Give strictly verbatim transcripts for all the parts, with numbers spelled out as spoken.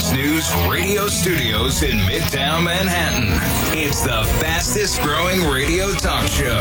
Fox News radio studios in Midtown Manhattan. It's the fastest growing radio talk show.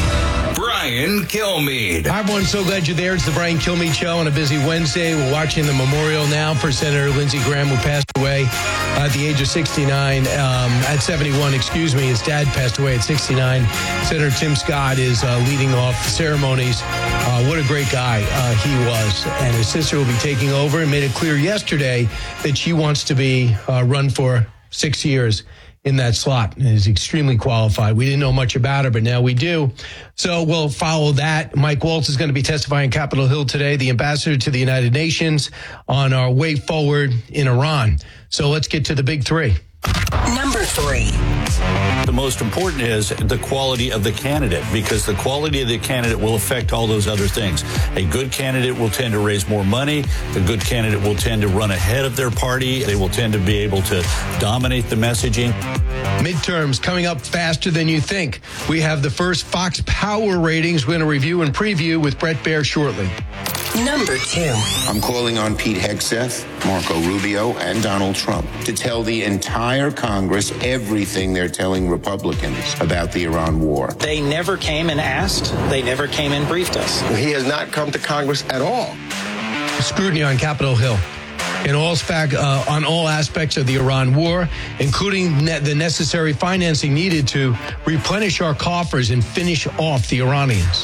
Brian Kilmeade. Hi, everyone. So glad you're there. It's the Brian Kilmeade Show on a busy Wednesday. We're watching the memorial now for Senator Lindsey Graham, who passed away at the age of sixty-nine, um, at seventy-one, excuse me. His dad passed away at sixty-nine. Senator Tim Scott is uh, leading off the ceremonies. Uh, what a great guy uh, he was. And his sister will be taking over and made it clear yesterday that she wants to be uh, run for six years in that slot, and is extremely qualified. We didn't know much about her, but now we do. So we'll follow that. Mike Waltz is going to be testifying on Capitol Hill today, the ambassador to the United Nations, on our way forward in Iran. So let's get to the big three. Number three. The most important is the quality of the candidate, because the quality of the candidate will affect all those other things. A good candidate will tend to raise more money. A good candidate will tend to run ahead of their party. They will tend to be able to dominate the messaging. Midterms coming up faster than you think. We have the first Fox Power ratings we're going to review and preview with Bret Baier shortly. Number two. I'm calling on Pete Hegseth, Marco Rubio, and Donald Trump to tell the entire Congress everything they're telling Republicans about the Iran war. They never came and asked. They never came and briefed us. He has not come to Congress at all. Scrutiny on Capitol Hill. In all fact, uh, on all aspects of the Iran war, including ne- the necessary financing needed to replenish our coffers and finish off the Iranians.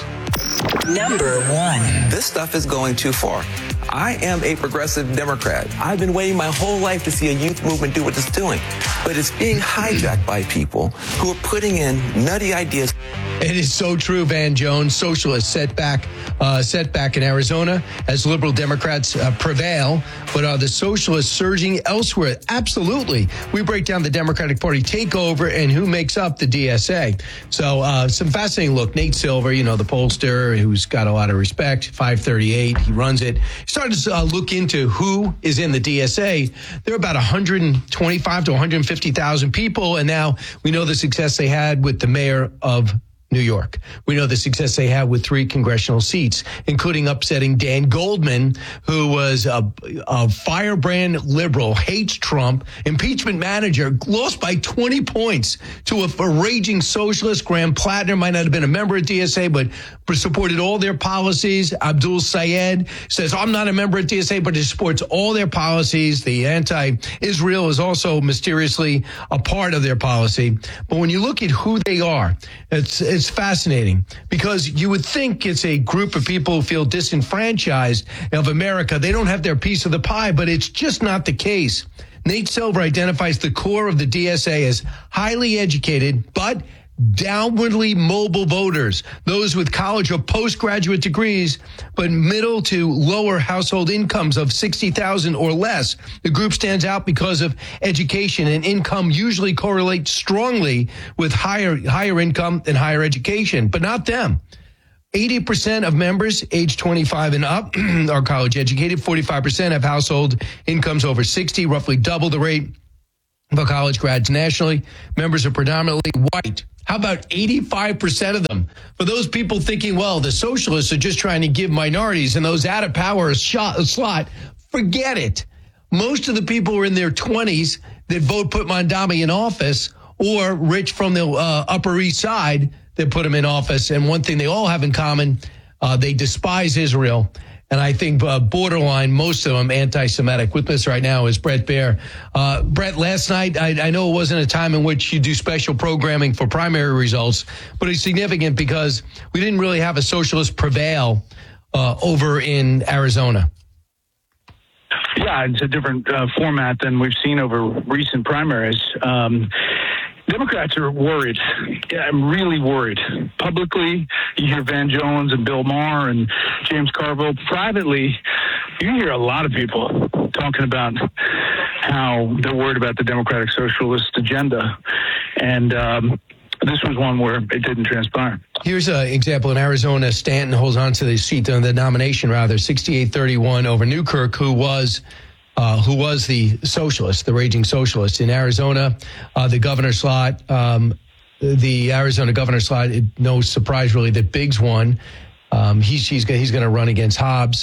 Number one. This stuff is going too far. I am a progressive Democrat. I've been waiting my whole life to see a youth movement do what it's doing. But it's being hijacked by people who are putting in nutty ideas. It is so true, Van Jones. Socialist setback, uh, setback in Arizona as liberal Democrats uh, prevail. But are the socialists surging elsewhere? Absolutely. We break down the Democratic Party takeover and who makes up the D S A. So uh, some fascinating look. Nate Silver, you know, the pollster who's got a lot of respect, five thirty-eight, he runs it. Started to uh, look into who is in the D S A. There are about one hundred twenty-five to one hundred fifty thousand people. And now we know the success they had with the mayor of New York. We know the success they had with three congressional seats, including upsetting Dan Goldman, who was a, a firebrand liberal, hates Trump, impeachment manager, lost by twenty points to a, a raging socialist. Graham Plattner might not have been a member of D S A, but supported all their policies. Abdul Sayed says, I'm not a member of D S A, but he supports all their policies. The anti-Israel is also mysteriously a part of their policy. But when you look at who they are, it's it's fascinating, because you would think it's a group of people who feel disenfranchised of America. They don't have their piece of the pie, but it's just not the case. Nate Silver identifies the core of the D S A as highly educated, but downwardly mobile voters, those with college or postgraduate degrees, but middle to lower household incomes of sixty thousand or less. The group stands out because of education, and income usually correlates strongly with higher higher income and higher education, but not them. eighty percent of members age twenty-five and up are college educated. forty-five percent have household incomes over sixty, roughly double the rate of college grads nationally. Members are predominantly white. How about eighty-five percent of them? For those people thinking, well, the socialists are just trying to give minorities and those out of power a, shot, a slot, forget it. Most of the people are in their twenties that vote put Mondami in office, or rich from the uh, Upper East Side that put him in office. And one thing they all have in common, uh, they despise Israel. And I think uh, borderline, most of them anti-Semitic. With us right now is Bret Baier. Uh, Bret, last night, I, I know it wasn't a time in which you do special programming for primary results, but it's significant because we didn't really have a socialist prevail uh, over in Arizona. Yeah, it's a different uh, format than we've seen over recent primaries. Um, Democrats are worried. Yeah, I'm really worried. Publicly, you hear Van Jones and Bill Maher and James Carville. Privately, you hear a lot of people talking about how they're worried about the Democratic Socialist agenda. And um, this was one where it didn't transpire. Here's an example. In Arizona, Stanton holds on to the seat, the nomination rather, sixty-eight thirty-one over Newkirk, who was Uh, who was the socialist, the raging socialist. In Arizona, uh, the governor slot, um, the Arizona governor slot, it, no surprise really that Biggs won. Um, he's he's, he's going to run against Hobbs.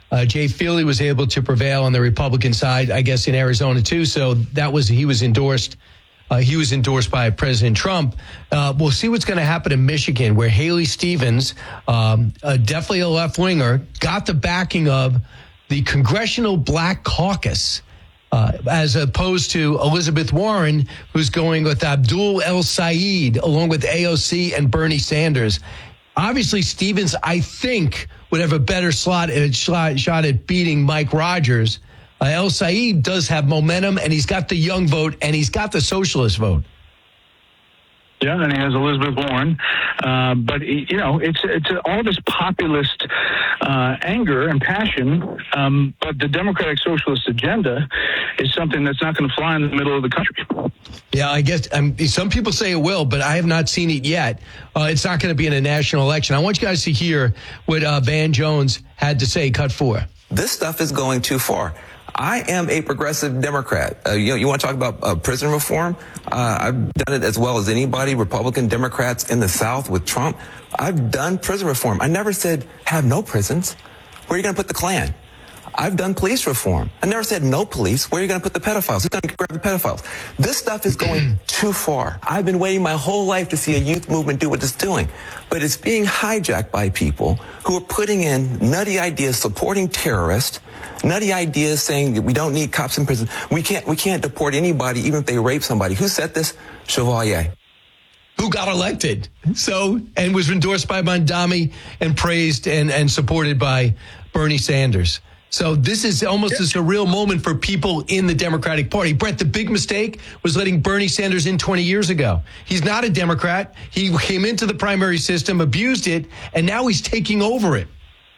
Uh, Jay Feely was able to prevail on the Republican side, I guess, in Arizona, too. So that was he was endorsed. Uh, he was endorsed by President Trump. Uh, we'll see what's going to happen in Michigan, where Haley Stevens, um, uh, definitely a left-winger, got the backing of the Congressional Black Caucus, uh, as opposed to Elizabeth Warren, who's going with Abdul El Sayed, along with A O C and Bernie Sanders. Obviously, Stevens, I think, would have a better slot at shot, shot at beating Mike Rogers. Uh, El Sayed does have momentum, and he's got the young vote, and he's got the socialist vote. Yeah, and he has Elizabeth Warren. Uh, but, you know, it's it's all this populist uh, anger and passion. Um, but the Democratic Socialist agenda is something that's not going to fly in the middle of the country. Yeah, I guess um, some people say it will, but I have not seen it yet. Uh, it's not going to be in a national election. I want you guys to hear what uh, Van Jones had to say. Cut four. This stuff is going too far. I am a progressive Democrat. Uh, you know, you want to talk about uh, prison reform? Uh, I've done it as well as anybody, Republican Democrats in the South with Trump. I've done prison reform. I never said have no prisons. Where are you going to put the Klan? I've done police reform. I never said no police. Where are you going to put the pedophiles? Who's going to grab the pedophiles? This stuff is going too far. I've been waiting my whole life to see a youth movement do what it's doing. But it's being hijacked by people who are putting in nutty ideas supporting terrorists, nutty ideas saying that we don't need cops in prison. We can't, we can't deport anybody even if they rape somebody. Who said this? Chevalier. Who got elected. So, and was endorsed by Mondami and praised and, and supported by Bernie Sanders. So this is almost a surreal moment for people in the Democratic Party. Brett, the big mistake was letting Bernie Sanders in twenty years ago. He's not a Democrat. He came into the primary system, abused it, and now he's taking over it.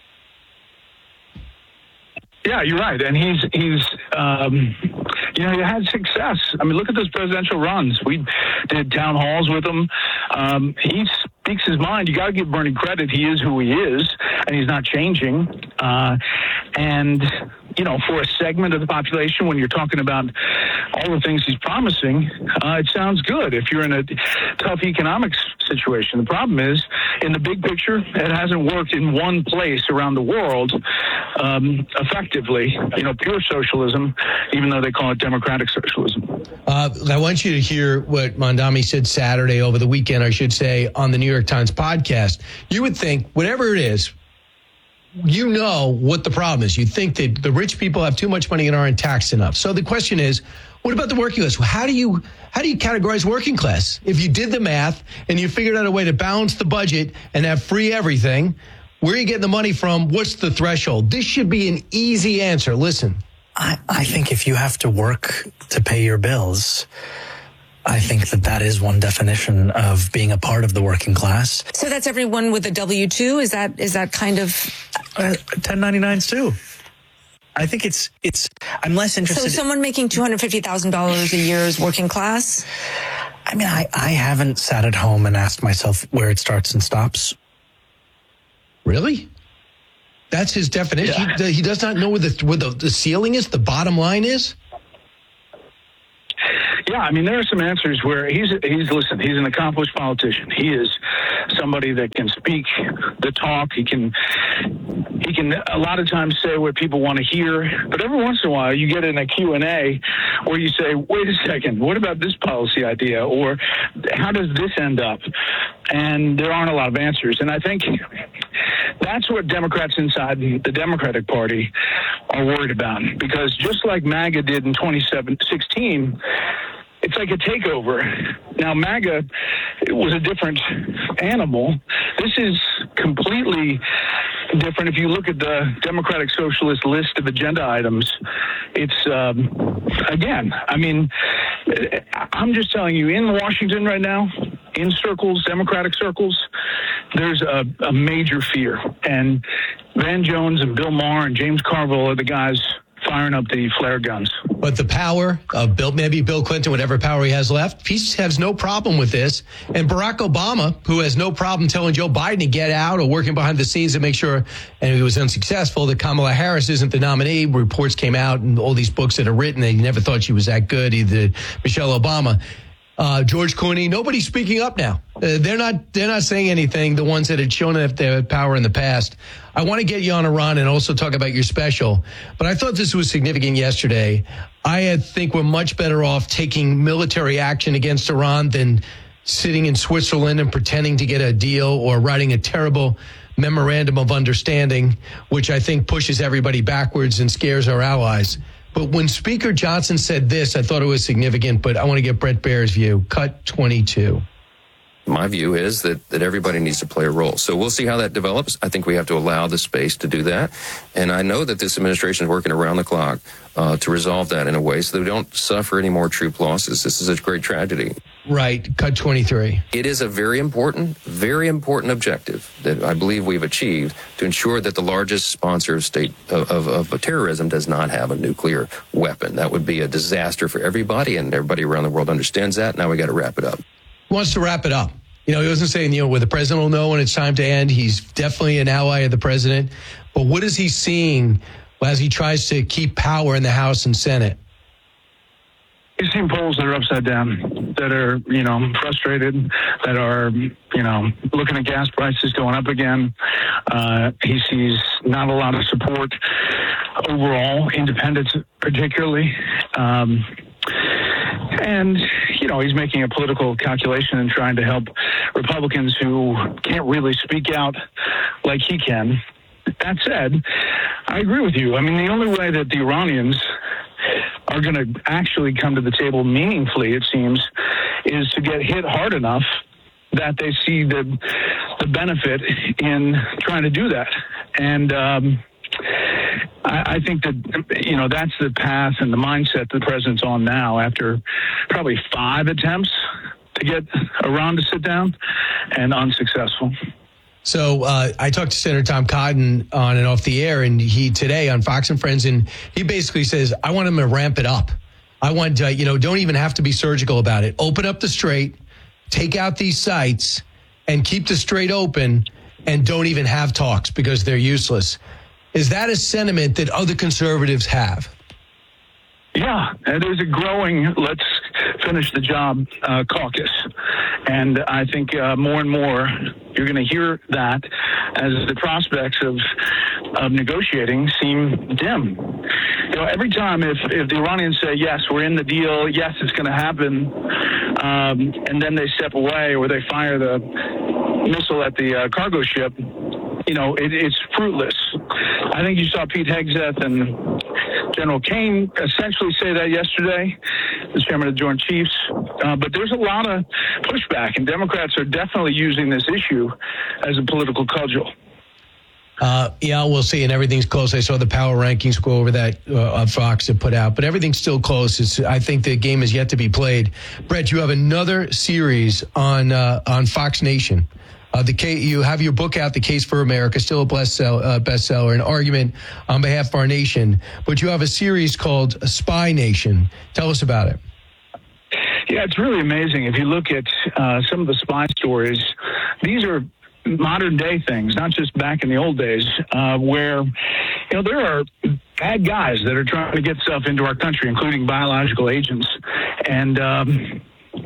Yeah, you're right. And he's, he's, um, you know, he had success. I mean, look at those presidential runs. We did town halls with him. Um, he speaks his mind. You got to give Bernie credit. He is who he is, and he's not changing. Uh, and, you know, for a segment of the population, when you're talking about all the things he's promising, uh, it sounds good if you're in a tough economic situation. The problem is, in the big picture, it hasn't worked in one place around the world um, effectively. You know, pure socialism, even though they call it democratic socialism. Uh, I want you to hear what Mondami said Saturday, over the weekend, I should say, on the New York Times podcast. You would think, whatever it is, you know what the problem is. You think that the rich people have too much money and aren't taxed enough. So the question is, what about the working class? How do you how do you categorize working class? If you did the math and you figured out a way to balance the budget and have free everything, where are you getting the money from? What's the threshold? This should be an easy answer. Listen. I, I think if you have to work to pay your bills, I think that that is one definition of being a part of the working class. So that's everyone with a W two? Is that is that kind of... Uh, ten ninety-nines too. I think it's, it's, I'm less interested. So someone making two hundred fifty thousand dollars a year is working class? I mean, I, I haven't sat at home and asked myself where it starts and stops. Really? That's his definition? Yeah. He, he does not know where the, where the, the ceiling is, the bottom line is? Yeah, I mean, there are some answers where he's, he's listen, he's an accomplished politician. He is somebody that can speak the talk. He can, he can a lot of times say what people want to hear. But every once in a while, you get in a Q and A where you say, wait a second, what about this policy idea? Or how does this end up? And there aren't a lot of answers. And I think that's what Democrats inside the Democratic Party are worried about. Because just like MAGA did in twenty sixteen, it's like a takeover. Now, MAGA was a different animal. This is completely different. If you look at the Democratic Socialist list of agenda items, it's, um, again, I mean, I'm just telling you, in Washington right now, in circles, Democratic circles, there's a, a major fear. And Van Jones and Bill Maher and James Carville are the guys firing up the flare guns. But the power of Bill, maybe Bill Clinton, whatever power he has left, he has no problem with this. And Barack Obama, who has no problem telling Joe Biden to get out or working behind the scenes to make sure, and he was unsuccessful, that Kamala Harris isn't the nominee. Reports came out and all these books that are written, they never thought she was that good, either Michelle Obama. Uh, George Clooney, nobody's speaking up now. Uh, they're not they're not saying anything, the ones that had shown that they had power in the past. I want to get you on Iran and also talk about your special, but I thought this was significant yesterday. I think we're much better off taking military action against Iran than sitting in Switzerland and pretending to get a deal or writing a terrible memorandum of understanding, which I think pushes everybody backwards and scares our allies. But when Speaker Johnson said this, I thought it was significant, but I want to get Bret Baier's view. Cut twenty-two. My view is that, that everybody needs to play a role. So we'll see how that develops. I think we have to allow the space to do that. And I know that this administration is working around the clock uh, to resolve that in a way so that we don't suffer any more troop losses. This is a great tragedy. Right. Cut twenty-three. It is a very important, very important objective that I believe we've achieved to ensure that the largest sponsor of state of, of, of terrorism does not have a nuclear weapon. That would be a disaster for everybody, and everybody around the world understands that. Now we got to wrap it up. He wants to wrap it up. You know, he wasn't saying, you know, where the president will know when it's time to end. He's definitely an ally of the president. But what is he seeing as he tries to keep power in the House and Senate? He's seen polls that are upside down, that are, you know, frustrated, that are, you know, looking at gas prices going up again. Uh, he sees not a lot of support overall, independents particularly. Um, and, you know, he's making a political calculation and trying to help Republicans who can't really speak out like he can. That said, I agree with you. I mean, the only way that the Iranians are going to actually come to the table meaningfully, it seems, is to get hit hard enough that they see the the benefit in trying to do that. And um, I, I think that, you know, that's the path and the mindset the president's on now after probably five attempts to get Iran to sit down and unsuccessful. So uh, I talked to Senator Tom Cotton on and off the air, and he today on Fox and Friends, and he basically says, I want him to ramp it up. I want, uh, you know, don't even have to be surgical about it. Open up the strait, take out these sites, and keep the strait open, and don't even have talks because they're useless. Is that a sentiment that other conservatives have? Yeah, there's a growing let's finish the job uh, caucus. And I think uh, more and more you're going to hear that as the prospects of of negotiating seem dim. You know, every time if, if the Iranians say, yes, we're in the deal, yes, it's going to happen, um, and then they step away or they fire the missile at the uh, cargo ship, you know, it, it's fruitless. I think you saw Pete Hegseth and General Kane essentially say that yesterday, the chairman of the Joint Chiefs. Uh, but there's a lot of pushback, and Democrats are definitely using this issue as a political cudgel. Uh, yeah, we'll see. And everything's close. I saw the power rankings go over that uh, Fox had put out, but everything's still close. It's, I think the game is yet to be played. Bret, you have another series on uh, on Fox Nation. Uh, the case, you have your book out, The Case for America, still a bestseller, uh, bestseller, an argument on behalf of our nation. But you have a series called Spy Nation. Tell us about it. Yeah, it's really amazing. If you look at uh, some of the spy stories, these are modern day things, not just back in the old days, uh, where, you know, there are bad guys that are trying to get stuff into our country, including biological agents. And, um,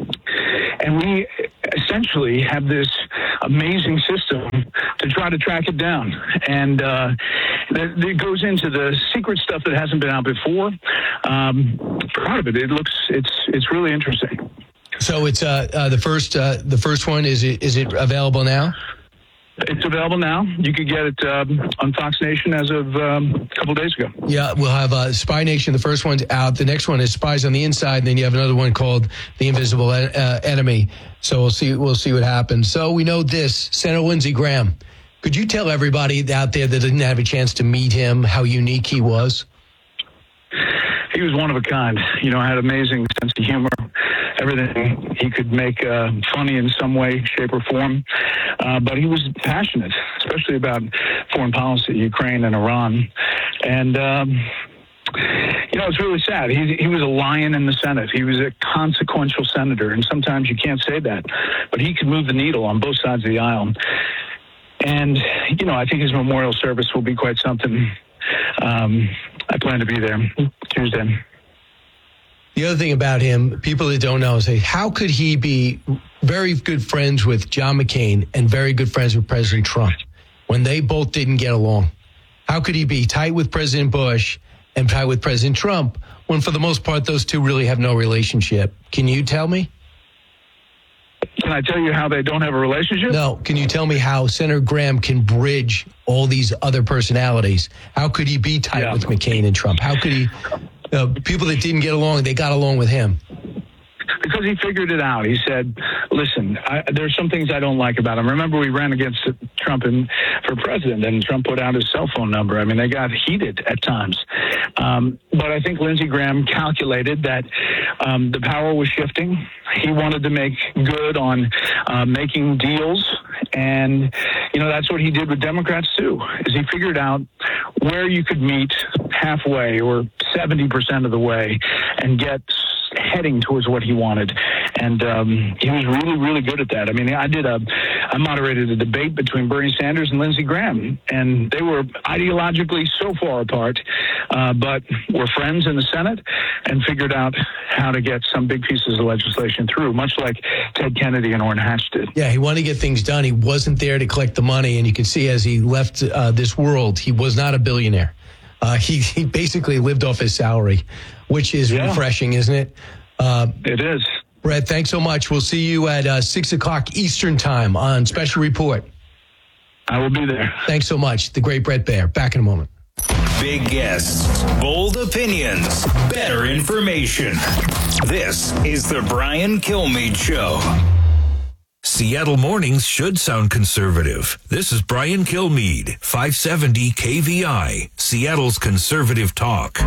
and we essentially have this amazing system to try to track it down. And uh, it goes into the secret stuff that hasn't been out before. Um, part of it, it looks, it's it's really interesting. So it's uh, uh, the first uh, the first one. Is it is it available now? It's available now. You could get it um, on Fox Nation as of um, a couple of days ago. Yeah, we'll have uh, Spy Nation. The first one's out. The next one is Spies on the Inside. And then you have another one called The Invisible uh, Enemy. So we'll see. We'll see what happens. So we know this. Senator Lindsey Graham. Could you tell everybody out there that didn't have a chance to meet him how unique he was? He was one of a kind. You know, had amazing sense of humor. Everything he could make uh, funny in some way, shape, or form. Uh, but he was passionate, especially about foreign policy, Ukraine and Iran. And, um, you know, it's really sad. He, he was a lion in the Senate. He was a consequential senator. And sometimes you can't say that. But he could move the needle on both sides of the aisle. And, you know, I think his memorial service will be quite something. Um, I plan to be there Tuesday. The other thing about him, people that don't know, say, how could he be very good friends with John McCain and very good friends with President Trump when they both didn't get along? How could he be tight with President Bush and tight with President Trump when, for the most part, those two really have no relationship? Can you tell me? Can I tell you how they don't have a relationship? No. Can you tell me how Senator Graham can bridge all these other personalities? How could he be tight yeah. with McCain and Trump? How could he... Uh, people that didn't get along, they got along with him. Because he figured it out. He said, listen, I, there's some things I don't like about him. Remember, we ran against Trump in, for president, and Trump put out his cell phone number. I mean, they got heated at times. Um, but I think Lindsey Graham calculated that um, the power was shifting. He wanted to make good on uh, making deals. And, you know, that's what he did with Democrats, too, is he figured out where you could meet halfway or seventy percent of the way and get heading towards what he wanted. And um, he was really, really good at that. I mean, I did a, I moderated a debate between Bernie Sanders and Lindsey Graham, and they were ideologically so far apart, uh, but were friends in the Senate and figured out how to get some big pieces of legislation through, much like Ted Kennedy and Orrin Hatch did. Yeah, he wanted to get things done. He wasn't there to collect the money, and you can see as he left uh, this world, he was not a billionaire. Uh, he, he basically lived off his salary, which is yeah. refreshing, isn't it? Uh, it is. Brett, thanks so much. We'll see you at uh, six o'clock Eastern time on Special Report. I will be there. Thanks so much. The great Brett Baer. Back in a moment. Big guests, bold opinions, better information. This is the Brian Kilmeade Show. Seattle mornings should sound conservative. This is Brian Kilmeade, five seventy K V I, Seattle's conservative talk.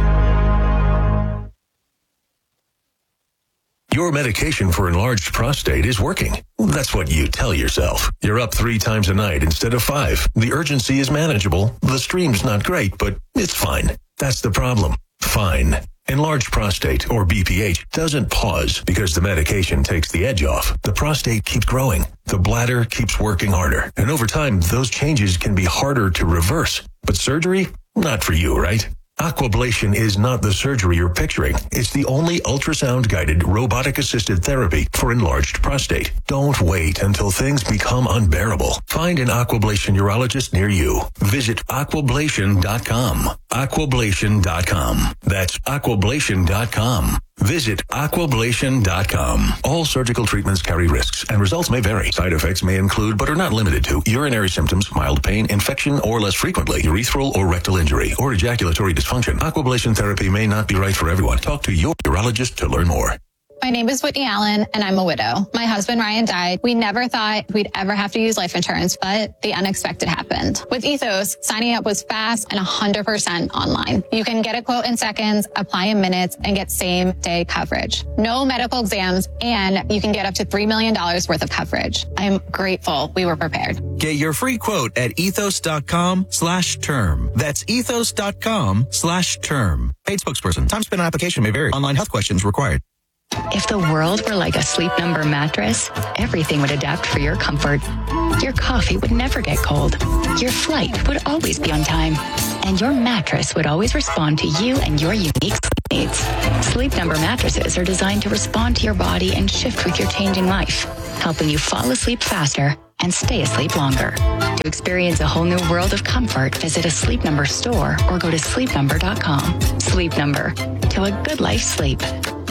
Your medication for enlarged prostate is working. That's what you tell yourself. You're up three times a night instead of five. The urgency is manageable. The stream's not great, but it's fine. That's the problem. Fine. Enlarged prostate, or B P H, doesn't pause because the medication takes the edge off. The prostate keeps growing. The bladder keeps working harder. And over time, those changes can be harder to reverse. But surgery? Not for you, right? Aquablation is not the surgery you're picturing. It's the only ultrasound-guided, robotic-assisted therapy for enlarged prostate. Don't wait until things become unbearable. Find an Aquablation urologist near you. Visit aquablation dot com. aquablation dot com. That's aquablation dot com. Visit aquablation dot com. All surgical treatments carry risks, and results may vary. Side effects may include, but are not limited to, urinary symptoms, mild pain, infection, or less frequently, urethral or rectal injury, or ejaculatory dysfunction. Aquablation therapy may not be right for everyone. Talk to your urologist to learn more. My name is Whitney Allen, and I'm a widow. My husband, Ryan, died. We never thought we'd ever have to use life insurance, but the unexpected happened. With Ethos, signing up was fast and one hundred percent online. You can get a quote in seconds, apply in minutes, and get same-day coverage. No medical exams, and you can get up to three million dollars worth of coverage. I'm grateful we were prepared. Get your free quote at ethos.com slash term. That's ethos.com slash term. Paid spokesperson. Time spent on application may vary. Online health questions required. If the world were like a Sleep Number mattress, everything would adapt for your comfort. Your coffee would never get cold. Your flight would always be on time. And your mattress would always respond to you and your unique sleep needs. Sleep Number mattresses are designed to respond to your body and shift with your changing life, helping you fall asleep faster and stay asleep longer. To experience a whole new world of comfort, visit a Sleep Number store or go to sleep number dot com. Sleep Number. To a good life sleep.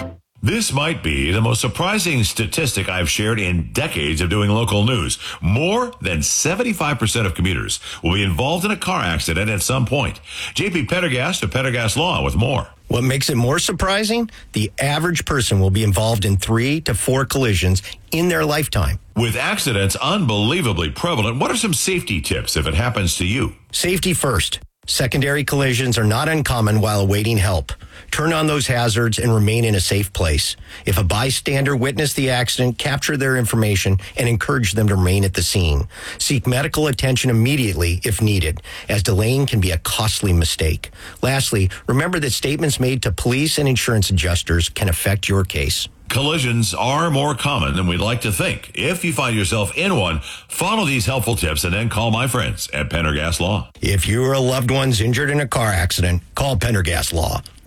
This might be the most surprising statistic I've shared in decades of doing local news. More than seventy-five percent of commuters will be involved in a car accident at some point. J P Pendergast of Pendergast Law with more. What makes it more surprising? The average person will be involved in three to four collisions in their lifetime. With accidents unbelievably prevalent, what are some safety tips if it happens to you? Safety first. Secondary collisions are not uncommon while awaiting help. Turn on those hazards and remain in a safe place. If a bystander witnessed the accident, capture their information and encourage them to remain at the scene. Seek medical attention immediately if needed, as delaying can be a costly mistake. Lastly, remember that statements made to police and insurance adjusters can affect your case. Collisions are more common than we'd like to think. If you find yourself in one, follow these helpful tips and then call my friends at Pendergast Law. If you or a loved one's injured in a car accident, call Pendergast Law.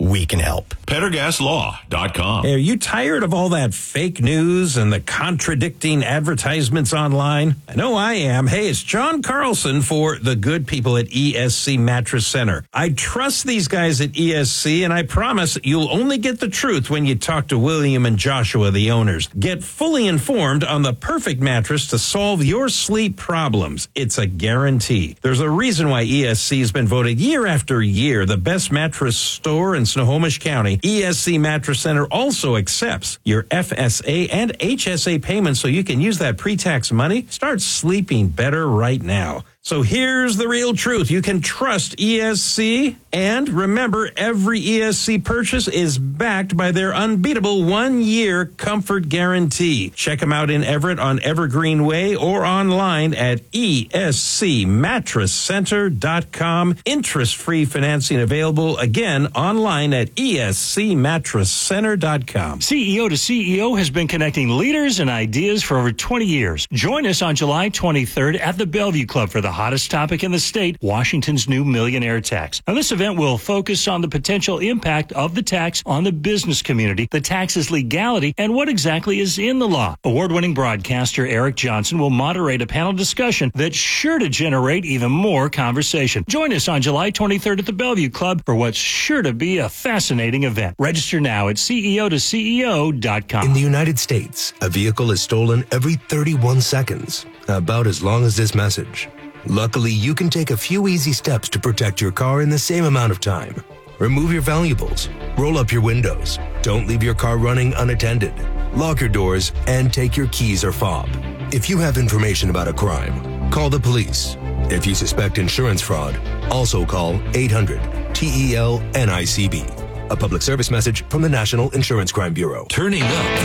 we can help. Pendergast Law dot com. Hey, are you tired of all that fake news and the contradicting advertisements online? I know I am. Hey, it's John Carlson for the good people at E S C Mattress Center. I trust these guys at E S C, and I promise you'll only get the truth when you talk to William and Joshua, the owners. Get fully informed on the perfect mattress to solve your sleep problems. It's a guarantee. There's a reason why E S C has been voted year after year the best mattress store in Snohomish County. E S C Mattress Center also accepts your F S A and H S A payments so you can use that pre-tax money. Start sleeping better right now. So here's the real truth. You can trust E S C, and remember, every E S C purchase is backed by their unbeatable one-year comfort guarantee. Check them out in Everett on Evergreen Way or online at E S C mattress center dot com. Interest-free financing available, again, online at E S C mattress center dot com. C E O to C E O has been connecting leaders and ideas for over twenty years. Join us on July twenty-third at the Bellevue Club for the hottest topic in the state, Washington's new millionaire tax. Now, this event will focus on the potential impact of the tax on the business community, the tax's legality, and what exactly is in the law. Award-winning broadcaster Eric Johnson will moderate a panel discussion that's sure to generate even more conversation. Join us on July twenty-third at the Bellevue Club for what's sure to be a fascinating event. Register now at C E O to C E O dot com. In the United States, a vehicle is stolen every thirty-one seconds, about as long as this message. Luckily, you can take a few easy steps to protect your car in the same amount of time. Remove your valuables, roll up your windows, don't leave your car running unattended, lock your doors, and take your keys or fob. If you have information about a crime, call the police. If you suspect insurance fraud, also call eight hundred T E L N I C B. A public service message from the National Insurance Crime Bureau. Turning up